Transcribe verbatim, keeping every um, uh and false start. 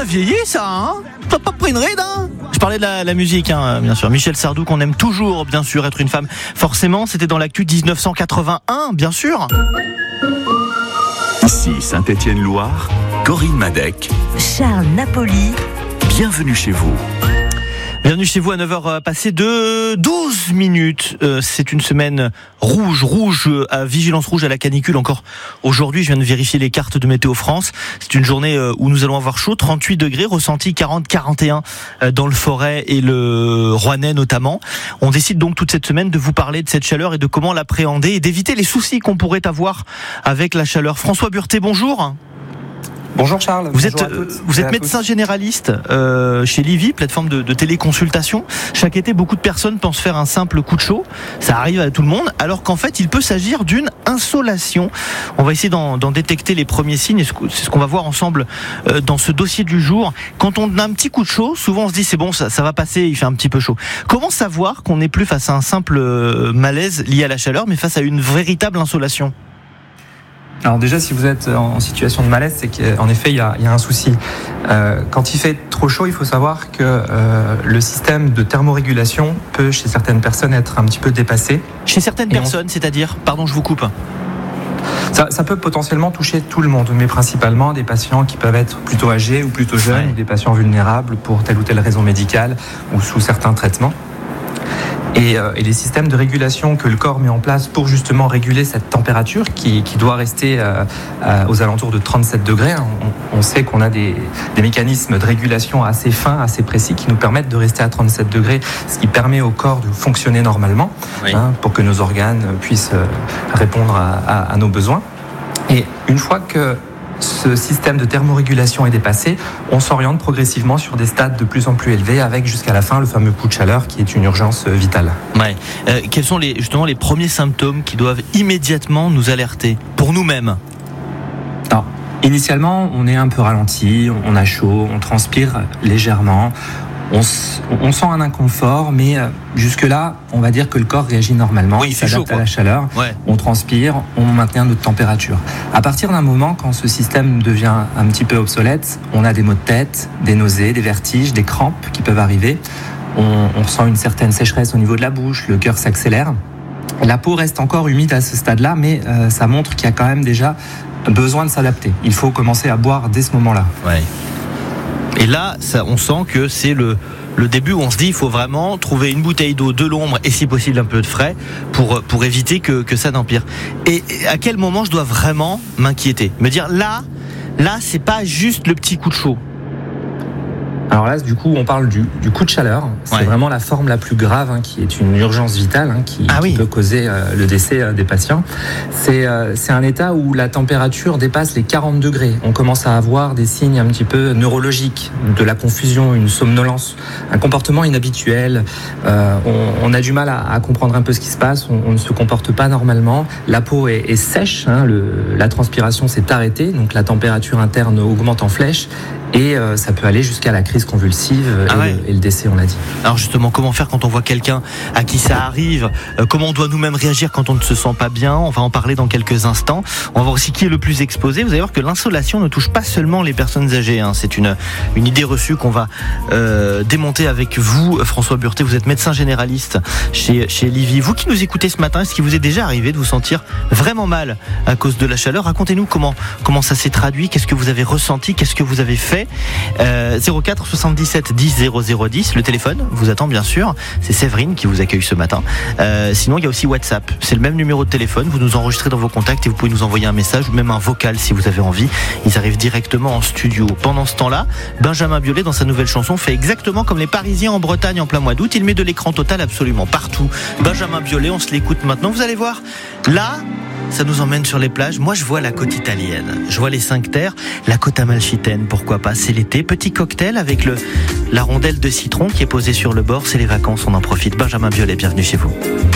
bien vieilli ça, hein? T'as pas pris une ride, hein? Je parlais de la, la musique, hein, bien sûr. Michel Sardou, qu'on aime toujours, bien sûr, être une femme. Forcément, c'était dans l'actu dix-neuf cent quatre-vingt-un, bien sûr. Ici Saint-Étienne-Loire, Corinne Madec, Charles Napoli. Bienvenue chez vous. Bienvenue chez vous à neuf heures passées de douze minutes. Euh, c'est une semaine rouge, rouge, à vigilance rouge à la canicule. Encore aujourd'hui, je viens de vérifier les cartes de Météo France. C'est une journée où nous allons avoir chaud, trente-huit degrés, ressenti quarante à quarante et un dans le Forêt et le Rouennais notamment. On décide donc toute cette semaine de vous parler de cette chaleur et de comment l'appréhender et d'éviter les soucis qu'on pourrait avoir avec la chaleur. François Burté, bonjour. Bonjour Charles. Vous Bonjour êtes, à toutes. vous êtes médecin généraliste euh, chez Livy, plateforme de, de téléconsultation. Chaque été, beaucoup de personnes pensent faire un simple coup de chaud. Ça arrive à tout le monde, alors qu'en fait, il peut s'agir d'une insolation. On va essayer d'en, d'en détecter les premiers signes. Et c'est ce qu'on va voir ensemble euh, dans ce dossier du jour. Quand on a un petit coup de chaud, souvent on se dit c'est bon, ça, ça va passer, il fait un petit peu chaud. Comment savoir qu'on n'est plus face à un simple euh, malaise lié à la chaleur, mais face à une véritable insolation ? Alors déjà, si vous êtes en situation de malaise, c'est qu'en effet, il y a, il y a un souci. Euh, quand il fait trop chaud, il faut savoir que euh, le système de thermorégulation peut, chez certaines personnes, être un petit peu dépassé. Chez certaines Et personnes, on... c'est-à-dire, pardon, je vous coupe. Ça, ça peut potentiellement toucher tout le monde, mais principalement des patients qui peuvent être plutôt âgés ou plutôt jeunes, ouais. ou des patients vulnérables pour telle ou telle raison médicale ou sous certains traitements. Et, euh, et les systèmes de régulation que le corps met en place pour justement réguler cette température qui, qui doit rester euh, euh, aux alentours de trente-sept degrés. On, on sait qu'on a des, des mécanismes de régulation assez fins, assez précis qui nous permettent de rester à trente-sept degrés, ce qui permet au corps de fonctionner normalement, oui. hein, pour que nos organes puissent euh, répondre à, à, à nos besoins. Et une fois que ce système de thermorégulation est dépassé, on s'oriente progressivement sur des stades de plus en plus élevés avec jusqu'à la fin le fameux coup de chaleur qui est une urgence vitale. Ouais. Euh, quels sont les, justement les premiers symptômes qui doivent immédiatement nous alerter pour nous-mêmes ? Alors, initialement, on est un peu ralenti, on a chaud, on transpire légèrement. On, on sent un inconfort, mais jusque-là, on va dire que le corps réagit normalement. Oui, il fait s'adapte chaud, à la chaleur, ouais. on transpire, on maintient notre température. À partir d'un moment, quand ce système devient un petit peu obsolète, on a des maux de tête, des nausées, des vertiges, des crampes qui peuvent arriver. On, on ressent une certaine sécheresse au niveau de la bouche, le cœur s'accélère. La peau reste encore humide à ce stade-là, mais euh, ça montre qu'il y a quand même déjà besoin de s'adapter. Il faut commencer à boire dès ce moment-là. Ouais. Et là, ça, on sent que c'est le, le début où on se dit il faut vraiment trouver une bouteille d'eau, de l'ombre et si possible un peu de frais pour, pour éviter que, que ça n'empire. Et à quel moment je dois vraiment m'inquiéter ? Me dire là, là c'est pas juste le petit coup de chaud. Alors là, du coup, on parle du, du coup de chaleur. C'est ouais. vraiment la forme la plus grave, hein, qui est une urgence vitale, hein, qui, ah oui. qui peut causer euh, le décès euh, des patients. C'est, euh, c'est un état où la température dépasse les quarante degrés. On commence à avoir des signes un petit peu neurologiques, de la confusion, une somnolence, un comportement inhabituel. Euh, on, on a du mal à, à comprendre un peu ce qui se passe. On, on ne se comporte pas normalement. La peau est, est sèche, hein, le, la transpiration s'est arrêtée, donc la température interne augmente en flèche. Et euh, ça peut aller jusqu'à la crise convulsive ah et, ouais. le, et le décès, on l'a dit. Alors justement, comment faire quand on voit quelqu'un à qui ça arrive ? euh, Comment on doit nous-mêmes réagir quand on ne se sent pas bien ? On va en parler dans quelques instants. On va voir aussi qui est le plus exposé. Vous allez voir que l'insolation ne touche pas seulement les personnes âgées, hein. C'est une, une idée reçue qu'on va euh, démonter avec vous, François Burté. Vous êtes médecin généraliste chez, chez Livy. Vous qui nous écoutez ce matin, est-ce qu'il vous est déjà arrivé de vous sentir vraiment mal à cause de la chaleur ? Racontez-nous comment, comment ça s'est traduit, qu'est-ce que vous avez ressenti, qu'est-ce que vous avez fait ? Euh, zéro quatre soixante-dix-sept dix zéro zéro dix, le téléphone vous attend bien sûr, c'est Séverine qui vous accueille ce matin. Euh, sinon il y a aussi WhatsApp, c'est le même numéro de téléphone, vous nous enregistrez dans vos contacts et vous pouvez nous envoyer un message ou même un vocal si vous avez envie. Ils arrivent directement en studio. Pendant ce temps-là, Benjamin Biolay dans sa nouvelle chanson fait exactement comme les Parisiens en Bretagne en plein mois d'août, il met de l'écran total absolument partout. Benjamin Biolay, on se l'écoute maintenant, vous allez voir, là ça nous emmène sur les plages. Moi, je vois la côte italienne. Je vois les cinq terres, la côte amalfitaine, pourquoi pas. C'est l'été. Petit cocktail avec le, la rondelle de citron qui est posée sur le bord. C'est les vacances, on en profite. Benjamin Biolay, bienvenue chez vous.